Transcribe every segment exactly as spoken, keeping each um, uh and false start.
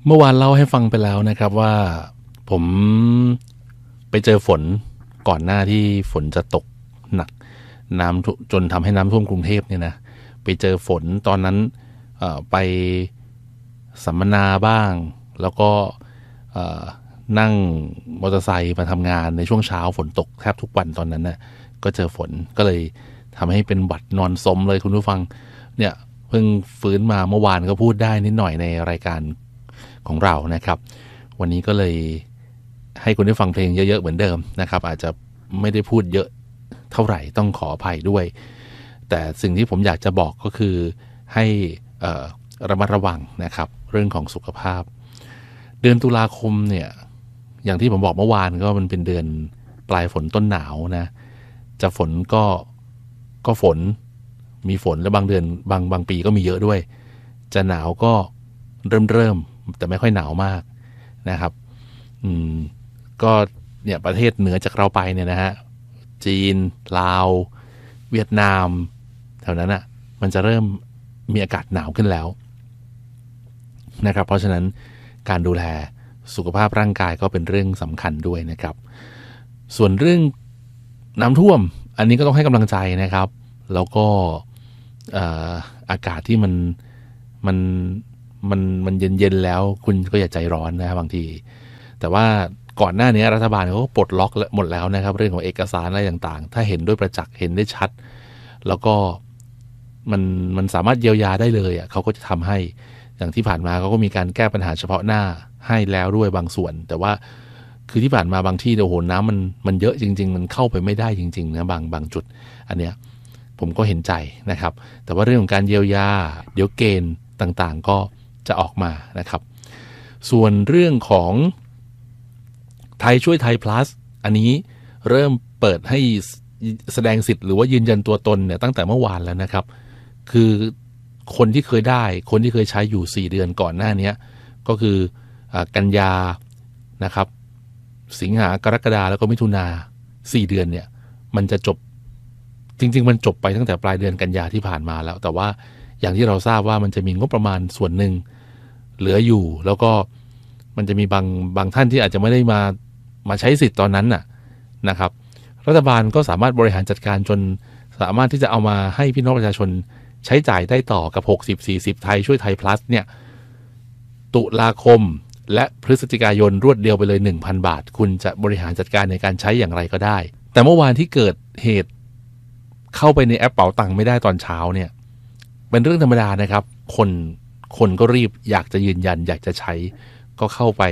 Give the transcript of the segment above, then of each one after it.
เมื่อวานเล่าให้ฟังไปแล้วนะครับว่าผมไปเจอฝนก่อนหน้าที่ฝนจะตกหนักน้ำจนทำให้น้ำท่วมกรุงเทพเนี่ยนะไปเจอฝนตอนนั้นไปสัมมนาบ้างแล้วก็นั่งมอเตอร์ไซค์มาทำงานในช่วงเช้าฝนตกแทบทุกวันตอนนั้นนะก็เจอฝนก็เลยทำให้เป็นหวัดนอนซมเลยคุณผู้ฟังเนี่ยเพิ่งฟื้นมาเมื่อวานก็พูดได้นิดหน่อยในรายการของเรานะครับวันนี้ก็เลยให้คุณได้ฟังเพลงเยอะๆเหมือนเดิมนะครับอาจจะไม่ได้พูดเยอะเท่าไหร่ต้องขออภัยด้วยแต่สิ่งที่ผมอยากจะบอกก็คือให้ระมัดระวังนะครับเรื่องของสุขภาพเดือนตุลาคมเนี่ยอย่างที่ผมบอกเมื่อวานก็มันเป็นเดือนปลายฝนต้นหนาวนะจะฝนก็ก็ฝนมีฝนแล้วบางเดือนบางบางปีก็มีเยอะด้วยจะหนาวก็เริ่มเริ่มแต่ไม่ค่อยหนาวมากนะครับอืมก็เนี่ยประเทศเหนือจากเราไปเนี่ยนะฮะจีนลาวเวียดนามแถวนั้นอ่ะมันจะเริ่มมีอากาศหนาวขึ้นแล้วนะครับเพราะฉะนั้นการดูแลสุขภาพร่างกายก็เป็นเรื่องสำคัญด้วยนะครับส่วนเรื่องน้ำท่วมอันนี้ก็ต้องให้กำลังใจนะครับแล้วก็อากาศที่มันมันมันมันเย็นๆแล้วคุณก็อย่าใจร้อนนะครับบางทีแต่ว่าก่อนหน้านี้รัฐบาลเขาก็ปลดล็อกหมดแล้วนะครับเรื่องของเอกสารอะไรต่างๆถ้าเห็นด้วยประจักษ์เห็นได้ชัดแล้วก็มันมันสามารถเยียวยาได้เลยอ่ะเขาก็จะทำให้อย่างที่ผ่านมาเขาก็มีการแก้ปัญหาเฉพาะหน้าให้แล้วด้วยบางส่วนแต่ว่าคือที่ผ่านมาบางที่โอ้โหน้ำมันมันเยอะจริงๆมันเข้าไปไม่ได้จริงๆนะบางบางจุดอันเนี้ยผมก็เห็นใจนะครับแต่ว่าเรื่องของการเยียวยาเดี๋ยวเกณฑ์ต่างๆก็จะออกมานะครับส่วนเรื่องของไทยช่วยไทย plus อันนี้เริ่มเปิดให้แสดงสิทธิ์หรือว่ายืนยันตัวตนเนี่ยตั้งแต่เมื่อวานแล้วนะครับคือคนที่เคยได้คนที่เคยใช้อยู่สี่เดือนก่อนหน้านี้ก็คือกันยานะครับสิงหากรกฎาแล้วก็มิถุนาสี่เดือนเนี่ยมันจะจบจริงๆมันจบไปตั้งแต่ปลายเดือนกันยาที่ผ่านมาแล้วแต่ว่าอย่างที่เราทราบว่ามันจะมีงบประมาณส่วนหนึ่งเหลืออยู่แล้วก็มันจะมีบางบางท่านที่อาจจะไม่ได้มามาใช้สิทธิ์ตอนนั้นน่ะนะครับรัฐบาลก็สามารถบริหารจัดการจนสามารถที่จะเอามาให้พี่น้องประชาชนใช้จ่ายได้ต่อกับหกสิบ สี่สิบไทยช่วยไทย plus เนี่ยตุลาคมและพฤศจิกายนรวดเดียวไปเลย หนึ่งพัน บาทคุณจะบริหารจัดการในการใช้อย่างไรก็ได้แต่เมื่อวานที่เกิดเหตุเข้าไปในแอปเป๋าตังค์ไม่ได้ตอนเช้าเนี่ยเป็นเรื่องธรรมดานะครับคนคนก็รีบอยากจะยืนยันอยากจะใช้ก็เข้าไป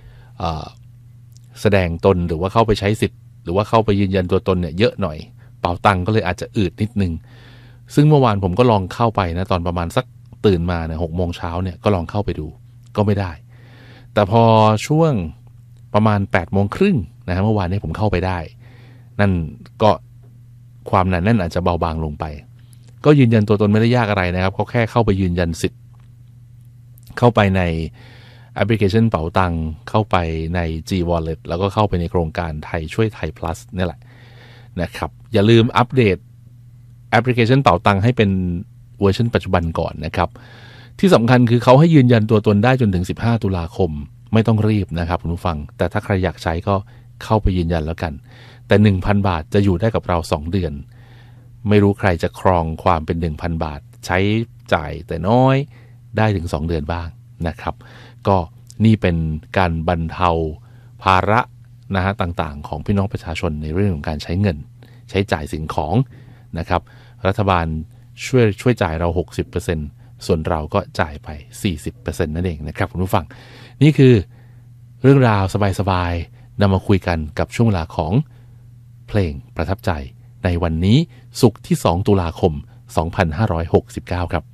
แสดงตนหรือว่าเข้าไปใช้สิทธิ์หรือว่าเข้าไปยืนยันตัวตนเนี่ยเยอะหน่อยเป๋าตังค์ก็เลยอาจจะอืดนิดนึงซึ่งเมื่อวานผมก็ลองเข้าไปนะตอนประมาณสักตื่นมาเนี่ยหกโมงเช้าเนี่ยก็ลองเข้าไปดูก็ไม่ได้แต่พอช่วงประมาณแปดโมงครึ่งนะฮะเมื่อวานนี้ผมเข้าไปได้นั่นก็ความหนาแน่นอาจจะเบาบางลงไปก็ยืนยันตัวตนไม่ได้ยากอะไรนะครับเขาแค่เข้าไปยืนยันสิทธิ์เข้าไปในแอปพลิเคชันเป๋าตังค์เข้าไปใน G Wallet แล้วก็เข้าไปในโครงการไทยช่วยไทย plus นี่แหละนะครับอย่าลืมอัปเดตแอปพลิเคชันเป๋าตังค์ให้เป็นเวอร์ชันปัจจุบันก่อนนะครับที่สำคัญคือเขาให้ยืนยันตัวตนได้จนถึงสิบห้าตุลาคมไม่ต้องรีบนะครับคุณผู้ฟังแต่ถ้าใครอยากใช้ก็เข้าไปยืนยันแล้วกันแต่ หนึ่งพัน บาทจะอยู่ได้กับเราสองเดือนไม่รู้ใครจะครองความเป็น หนึ่งพัน บาทใช้จ่ายแต่น้อยได้ถึงสองเดือนบ้างนะครับก็นี่เป็นการบรรเทาภาระนะฮะต่างๆของพี่น้องประชาชนในเรื่องของการใช้เงินใช้จ่ายสิ่งของนะครับรัฐบาลช่วยช่วยจ่ายเรา หกสิบเปอร์เซ็นต์ ส่วนเราก็จ่ายไป สี่สิบเปอร์เซ็นต์ นั่นเองนะครับคุณผู้ฟังนี่คือเรื่องราวสบายๆนำมาคุยกันกับช่วงเวลาของเพลงประทับใจในวันนี้ศุกร์ที่สองตุลาคมสองพันห้าร้อยหกสิบเก้าครับ